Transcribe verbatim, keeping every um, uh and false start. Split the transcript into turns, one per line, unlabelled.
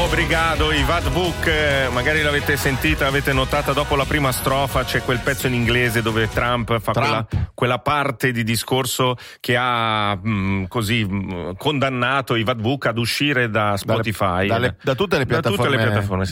Obrigado, i Vadvuk, eh, magari l'avete sentita, l'avete notata dopo la prima strofa, c'è quel pezzo in inglese dove Trump fa
Trump.
Quella, quella parte di discorso che ha mh, così mh, condannato i Vadvuk ad uscire da Spotify.
Dalle, dalle, da tutte le
Da
piattaforme,
tutte le piattaforme